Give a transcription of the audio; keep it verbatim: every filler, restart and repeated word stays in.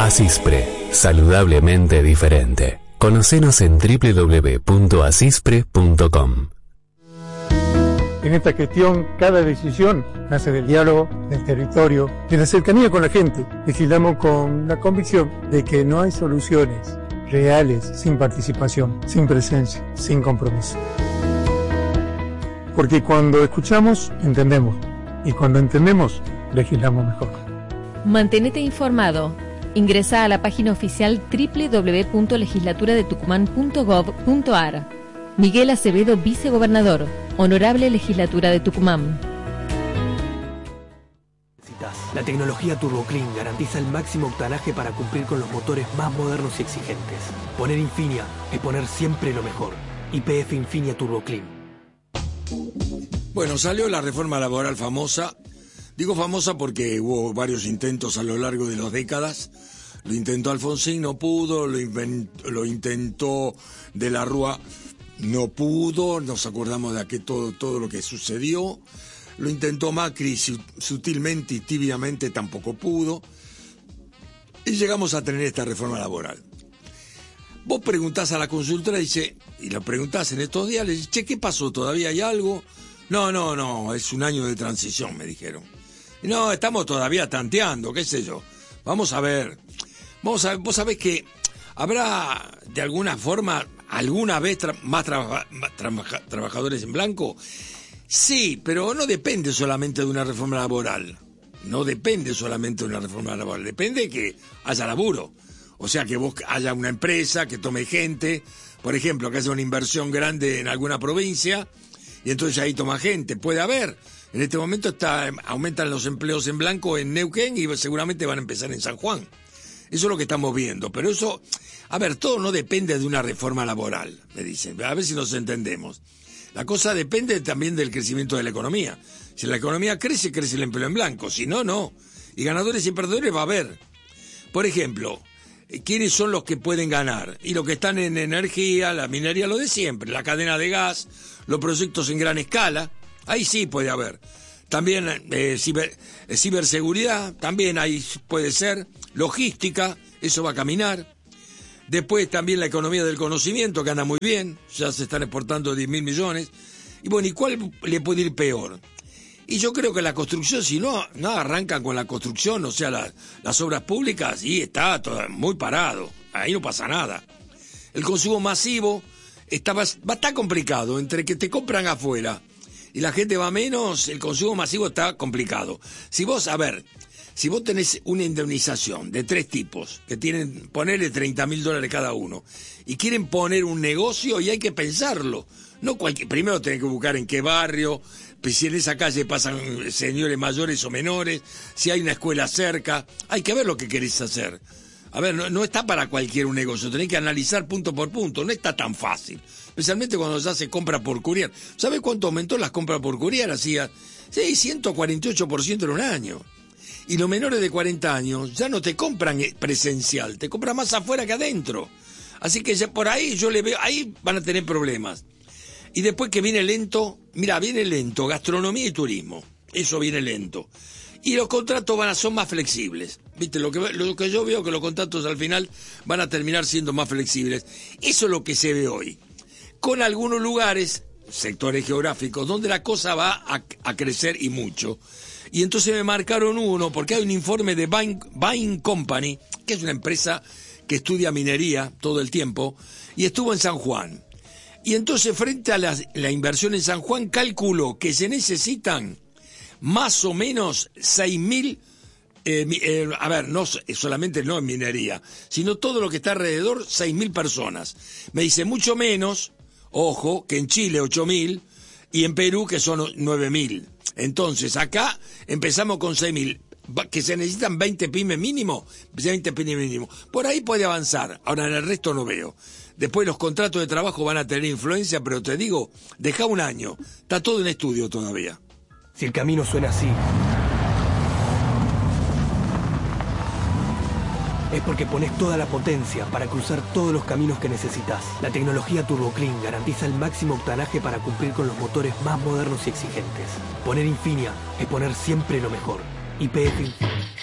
Asispre, saludablemente diferente. Conocenos en doble u doble u doble u punto asispre punto com. En esta gestión, cada decisión nace del diálogo, del territorio, de la cercanía con la gente. Legislamos con la convicción de que no hay soluciones reales sin participación, sin presencia, sin compromiso. Porque cuando escuchamos, entendemos. Y cuando entendemos, legislamos mejor. Mantenete informado. Ingresa a la página oficial doble u doble u doble u punto legislatura de tucumán punto gov punto ar. Miguel Acevedo, vicegobernador. Honorable Legislatura de Tucumán. La tecnología Turbo Clean garantiza el máximo octanaje para cumplir con los motores más modernos y exigentes. Poner Infinia es poner siempre lo mejor. Y P F Infinia Turbo Clean. Bueno, salió la reforma laboral famosa. Digo famosa porque hubo varios intentos a lo largo de las décadas. Lo intentó Alfonsín, no pudo. Lo, invent, lo intentó De la Rúa, no pudo. Nos acordamos de aquel, todo, todo lo que sucedió. Lo intentó Macri sutilmente y tibiamente, tampoco pudo. Y llegamos a tener esta reforma laboral. Vos preguntás a la consultora y dice, y lo preguntás en estos días, le dices, che, ¿qué pasó? ¿Todavía hay algo? No, no, no, es un año de transición, me dijeron. No, estamos todavía tanteando, qué sé yo. Vamos a ver. Vamos a ver, vos sabés que habrá de alguna forma alguna vez tra- más traba- tra- trabajadores en blanco. Sí, pero no depende solamente de una reforma laboral. No depende solamente de una reforma laboral. Depende de que haya laburo. O sea, que vos haya una empresa que tome gente. Por ejemplo, que haya una inversión grande en alguna provincia. Y entonces ahí toma gente. Puede haber. En este momento está aumentan los empleos en blanco en Neuquén y seguramente van a empezar en San Juan. Eso es lo que estamos viendo. Pero eso, a ver, todo no depende de una reforma laboral, me dicen. A ver si nos entendemos. La cosa depende también del crecimiento de la economía. Si la economía crece, crece el empleo en blanco. Si no, no. Y ganadores y perdedores va a haber. Por ejemplo, ¿quiénes son los que pueden ganar? Y los que están en energía, la minería, lo de siempre. La cadena de gas, los proyectos en gran escala. Ahí sí puede haber. También eh, ciber, eh, ciberseguridad, también ahí puede ser. Logística, eso va a caminar. Después también la economía del conocimiento, que anda muy bien, ya se están exportando diez mil millones. Y bueno, ¿y cuál le puede ir peor? Y yo creo que la construcción, si no, no arrancan con la construcción, o sea, la, las obras públicas, y está todo muy parado, ahí no pasa nada. El consumo masivo está, va a estar complicado, entre que te compran afuera y la gente va menos, el consumo masivo está complicado. Si vos, a ver... Si vos tenés una indemnización de tres tipos, que tienen, ponerle treinta mil dólares cada uno, y quieren poner un negocio, y hay que pensarlo. No cualquier, primero tenés que buscar en qué barrio, si en esa calle pasan señores mayores o menores, si hay una escuela cerca, hay que ver lo que querés hacer. A ver, no, no está para cualquier un negocio, tenés que analizar punto por punto, no está tan fácil. Especialmente cuando ya se compra por courier. ¿Sabés cuánto aumentó las compras por courier? Hacía, sí, ciento cuarenta y ocho por ciento en un año. Y los menores de cuarenta años ya no te compran presencial, te compran más afuera que adentro. Así que ya por ahí yo le veo, ahí van a tener problemas. Y después que viene lento, mira, viene lento, gastronomía y turismo, eso viene lento. Y los contratos van a son más flexibles. Viste, lo que, lo que yo veo que los contratos al final van a terminar siendo más flexibles. Eso es lo que se ve hoy. Con algunos lugares, sectores geográficos, donde la cosa va a, a crecer y mucho. Y entonces me marcaron uno, porque hay un informe de Bain, Bain Company, que es una empresa que estudia minería todo el tiempo, y estuvo en San Juan. Y entonces, frente a la, la inversión en San Juan, calculó que se necesitan más o menos seis mil, eh, eh, a ver, no solamente no en minería, sino todo lo que está alrededor, seis mil personas. Me dice mucho menos, ojo, que en Chile ocho mil, y en Perú que son nueve mil. Entonces, acá empezamos con seis mil, que se necesitan veinte pymes mínimo, veinte pymes mínimo. Por ahí puede avanzar, ahora en el resto no veo. Después los contratos de trabajo van a tener influencia, pero te digo, deja un año, está todo en estudio todavía. Si el camino suena así, es porque pones toda la potencia para cruzar todos los caminos que necesitas. La tecnología Turbo Clean garantiza el máximo octanaje para cumplir con los motores más modernos y exigentes. Poner Infinia es poner siempre lo mejor. Y P F Infinia.